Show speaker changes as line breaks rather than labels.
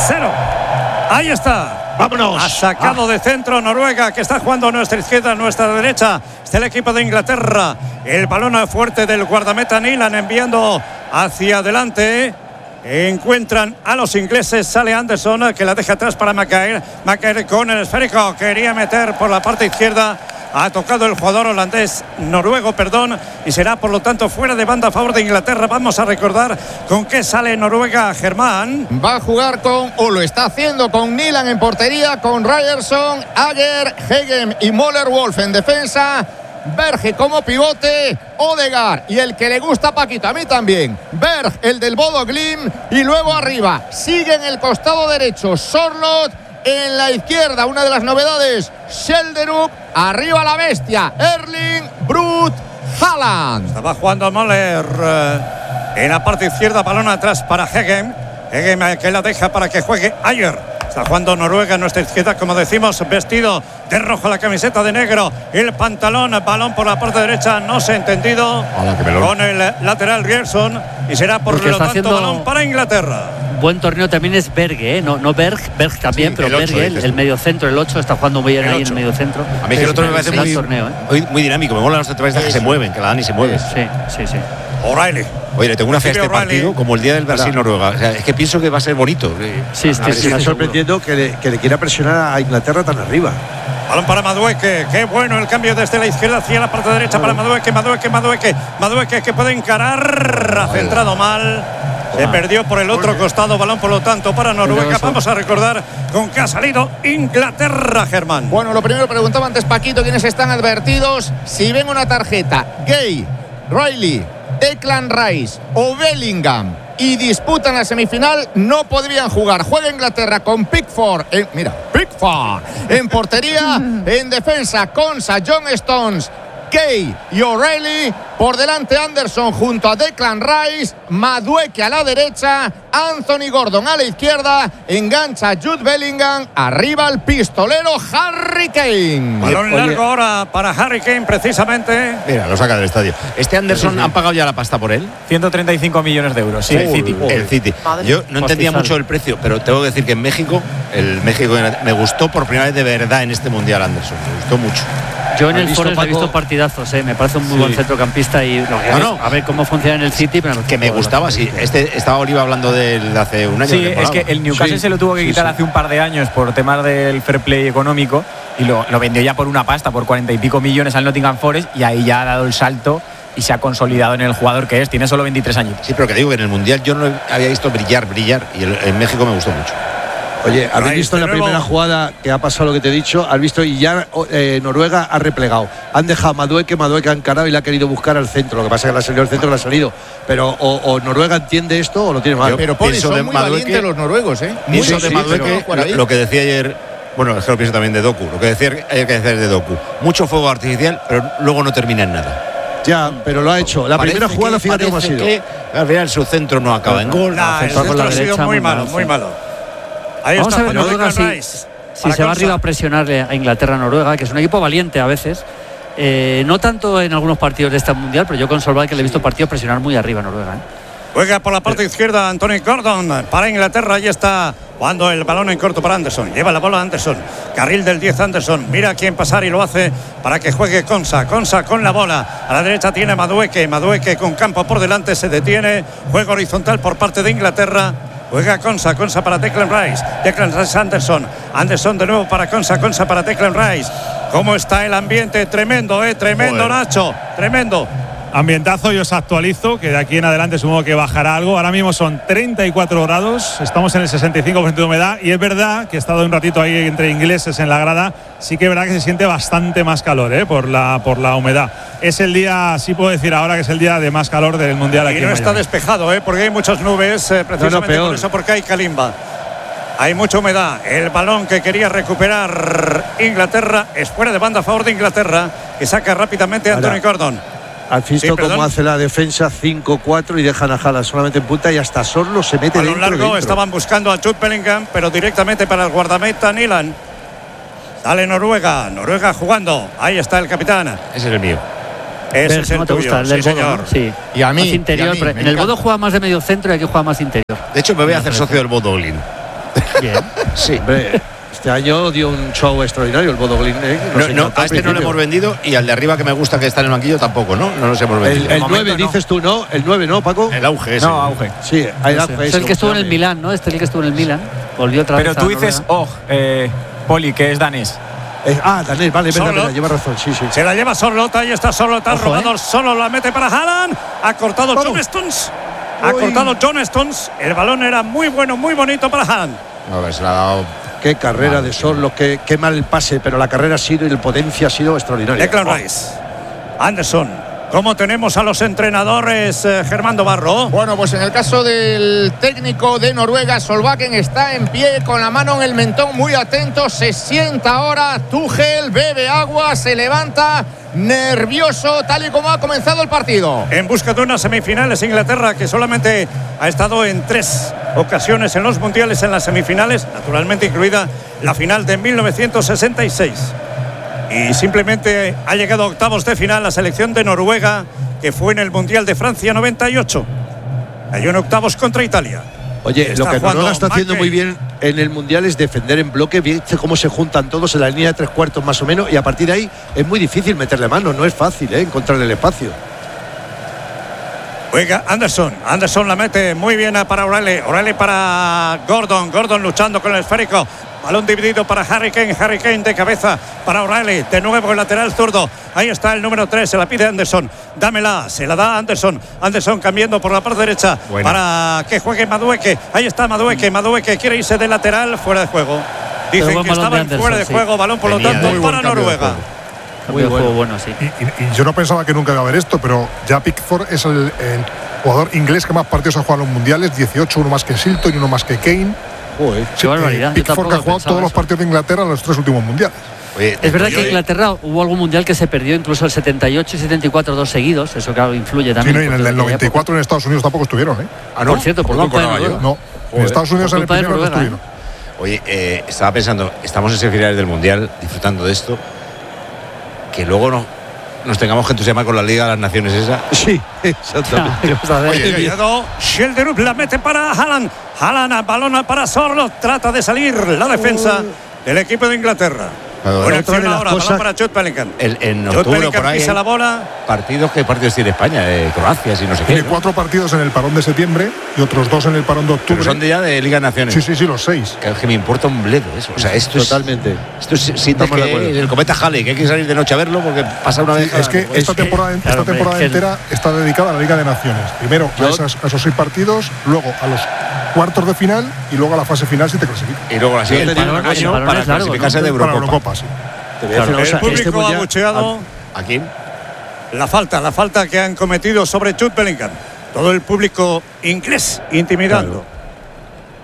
0. Ahí está.
Vámonos.
Ha sacado de centro Noruega, que está jugando a nuestra izquierda, a nuestra derecha. Está el equipo de Inglaterra. El balón fuerte del guardameta Nilan enviando hacia adelante. Encuentran a los ingleses. Sale Anderson, que la deja atrás para Maguire. Maguire con el esférico. Quería meter por la parte izquierda. Ha tocado el jugador noruego, y será por lo tanto fuera de banda a favor de Inglaterra. Vamos a recordar con qué sale Noruega, Germán.
Va a jugar o lo está haciendo con Nilan en portería, con Ryerson, Ager, Hegem y Möller-Wolf en defensa. Berge como pivote, Odegaard y el que le gusta a Paquito, a mí también, Berg, el del Bodo Glimt, y luego arriba sigue en el costado derecho Sorloth, en la izquierda una de las novedades Skjelderup, arriba la bestia Erling Braut Haaland.
Estaba jugando Möller en la parte izquierda, balón atrás para Hegem que la deja para que juegue Ayer. Está jugando Noruega a nuestra izquierda, como decimos, vestido de rojo, la camiseta de negro, el pantalón, balón por la parte derecha, no se ha entendido. Con el lateral Ryerson, y será por lo tanto balón para Inglaterra.
Buen torneo también es Berge, no Berg también, sí, pero Berge, el mediocentro, el 8, está jugando muy bien ahí en el mediocentro.
A mí es que el otro me parece muy dinámico, me molan los centralistas que se mueven, que la Dani se mueve.
Sí.
O'Reilly.
Oye, le tengo una fe a este partido como el día del Brasil-Noruega. O sea, es que pienso que va a ser bonito.
Sí, me está sorprendiendo que le quiera presionar a Inglaterra tan arriba.
Balón para Madueke, qué bueno el cambio desde la izquierda hacia la parte derecha para Madueke que puede encarar, ha centrado mal. Se perdió por el otro costado, balón por lo tanto para Noruega. Vamos a recordar con qué ha salido Inglaterra, Germán.
Bueno, lo primero preguntaba antes Paquito quiénes están advertidos. Si ven una tarjeta, Gay, Riley, Declan Rice o Bellingham y disputan la semifinal, no podrían jugar. Juega Inglaterra con Pickford en portería, en defensa Konsa, John Stones, Kay y O'Reilly, por delante Anderson junto a Declan Rice, Madueke a la derecha, Anthony Gordon a la izquierda, engancha Jude Bellingham, arriba el pistolero Harry Kane.
Balón largo ahora para Harry Kane precisamente.
Mira, lo saca del estadio. Este Anderson, ¿han pagado ya la pasta por él?
135 millones de euros, sí.
El City. Yo no entendía mucho el precio, pero tengo que decir que en México me gustó por primera vez de verdad en este Mundial Anderson, me gustó mucho.
Yo en el Forest he visto partidazos, me parece un muy buen centrocampista y a ver cómo funciona en el City. Pero
que me gustaba, sí. Estaba Oliva hablando de él hace un año.
Sí, es que el Newcastle se lo tuvo que quitar hace un par de años por temas del fair play económico y lo vendió ya por una pasta, por 40 y pico millones al Nottingham Forest, y ahí ya ha dado el salto y se ha consolidado en el jugador que es. Tiene solo 23 años.
Sí, pero que digo que en el Mundial yo no había visto brillar y en México me gustó mucho.
Oye, ¿habéis visto en la primera jugada que ha pasado lo que te he dicho? ¿Has visto? Y ya Noruega ha replegado. Han dejado a Madueke ha encarado y le ha querido buscar al centro. Lo que pasa es que le ha salido al centro, le ha salido. Pero o Noruega entiende esto o lo tiene mal.
Pero son muy valientes los noruegos,
Mucho de Madueke, lo que decía ayer. Bueno, es que lo pienso también de Doku. Lo que decía de Doku. Mucho fuego artificial, pero luego no termina en nada.
Ya, pero lo ha hecho. La primera jugada, fíjate cómo ha sido.
Al final su centro no acaba en gol.
El centro ha sido muy malo. Ahí
vamos
está,
a ver Noruega si se va arriba a presionarle a Inglaterra-Noruega, que es un equipo valiente a veces. No tanto en algunos partidos de este mundial, pero yo con Solskjaer que le he visto partidos presionar muy arriba a Noruega.
Juega por la parte izquierda Anthony Gordon para Inglaterra. Ahí está cuando el balón en corto para Anderson. Lleva la bola Anderson. Carril del 10 Anderson. Mira a quién pasar y lo hace para que juegue Konsa. Konsa con la bola. A la derecha tiene Madueke. Madueke con campo por delante se detiene. Juego horizontal por parte de Inglaterra. Juega Konsa para Declan Rice Anderson de nuevo para Konsa para Declan Rice. ¿Cómo está el ambiente? Tremendo, tremendo. Nacho, tremendo.
Ambientazo, yo os actualizo, que de aquí en adelante supongo que bajará algo. Ahora mismo son 34 grados, estamos en el 65% de humedad y es verdad que he estado un ratito ahí entre ingleses en la grada, sí que es verdad que se siente bastante más calor por la humedad. Es el día, sí puedo decir ahora que es el día de más calor del Mundial aquí.
Y no está despejado, porque hay muchas nubes, precisamente por eso, porque hay calimba. Hay mucha humedad. El balón que quería recuperar Inglaterra es fuera de banda a favor de Inglaterra, que saca rápidamente a Anthony Gordon.
¿Has visto cómo hace la defensa 5-4 y dejan a Haaland solamente en punta y hasta Sorlo se mete dentro?
A lo largo estaban buscando a Jude Bellingham, pero directamente para el guardameta Nilan. Sale Noruega jugando. Ahí está el capitán.
Ese es el mío.
Ese es el tuyo,
sí, señor. Sí.
Y a mí.
Más interior, en el Bodo juega más de medio centro y aquí juega más interior.
De hecho, me voy a hacer socio del Bodo Glimt.
Bien.
Sí. Hombre, este año dio un show extraordinario el Bodo Glimt.
A este no le hemos vendido y al de arriba que me gusta que está en el banquillo tampoco, ¿no? No nos hemos vendido.
El 9 dices tú, ¿no? El 9, ¿no, Paco?
El auge ese.
No, auge.
Sí, hay auge.
Es el que estuvo en el Milán, ¿no? Este es el que estuvo en el Milán. Volvió otra vez.
Pero tú dices, Poli, que es danés.
Danés, vale, verdad, lleva razón, sí.
Se la lleva Sorloth, ahí está Sorloth, ha robado solo, la mete para Haaland, ha cortado John Stones. Ha cortado John Stones. El balón era muy bueno, muy bonito para Haaland.
No, se la ha dado.
Qué carrera de Sorloth, qué mal el pase, pero la carrera ha sido y el potencia ha sido extraordinaria.
Declan Rice. Anderson. ¿Cómo tenemos a los entrenadores, Germán Barro?
Bueno, pues en el caso del técnico de Noruega, Solbakken está en pie con la mano en el mentón, muy atento, se sienta ahora, Tuchel bebe agua, se levanta, nervioso, tal y como ha comenzado el partido.
En busca de unas semifinales, Inglaterra, que solamente ha estado en 3 ocasiones en los mundiales en las semifinales, naturalmente incluida la final de 1966. Y simplemente ha llegado a octavos de final la selección de Noruega, que fue en el Mundial de Francia 98. Cayó en octavos contra Italia.
Oye, lo que Noruega está haciendo muy bien en el Mundial es defender en bloque. Viste cómo se juntan todos en la línea de 3 cuartos más o menos. Y a partir de ahí es muy difícil meterle mano. No es fácil encontrar el espacio.
Juega Anderson. Anderson la mete muy bien para O'Reilly. O'Reilly para Gordon. Gordon luchando con el esférico. Balón dividido para Harry Kane. Harry Kane de cabeza para O'Reilly. De nuevo el lateral zurdo. Ahí está el número 3. Se la pide Anderson. Dámela. Se la da Anderson. Anderson cambiando por la parte derecha. Buena. Para que juegue Madueke. Ahí está Madueke. Madueke quiere irse de lateral. Fuera de juego. Dicen que estaba en fuera de juego. Balón por lo tanto para Noruega.
Muy bueno, sí.
Y yo no pensaba que nunca iba a haber esto, pero ya Pickford es el jugador inglés que más partidos ha jugado en los mundiales. 18, uno más que Shilton y uno más que Kane.
Qué barbaridad.
Pickford que ha jugado todos los partidos de Inglaterra en los 3 últimos mundiales.
Oye,
es verdad que en Inglaterra hubo algún mundial que se perdió, incluso el 78 y 74, 2 seguidos. Eso claro influye también.
Sí, no, y en el 94 en Estados Unidos tampoco estuvieron, ¿eh?
Por cierto, por culpa de Noruega.
No, en Estados Unidos en el primero no estuvieron.
Oye, estaba pensando, estamos en semifinales del mundial disfrutando de esto, que luego nos tengamos que entusiasmar con la Liga de las Naciones esa.
Sí, exactamente.
Schjelderup la mete para Haaland. Haaland, balón para Sorloth. Trata de salir la defensa del equipo de Inglaterra. Buena acción ahora, balón para Jude Bellingham.
En octubre por ahí
pisa la bola.
¿Qué partidos tiene España? Croacia, si no sé qué.
Tiene 4 partidos en el parón de septiembre y otros 2 en el parón de octubre.
Pero son ya de Liga de Naciones.
Sí, los 6.
Que me importa un bledo eso. O sea, esto
totalmente.
Esto es el cometa Halley, que hay que salir de noche a verlo porque pasa una vez.
Es que esta temporada entera está dedicada a la Liga de Naciones. Primero a esos 6 partidos, luego a los cuartos de final y luego a la fase final si te clasificas.
Y luego la siguiente para clasificarse de Eurocopa.
Sí.
El público ha abucheado.
¿A quién?
La falta que han cometido sobre Jude Bellingham. Todo el público inglés intimidando.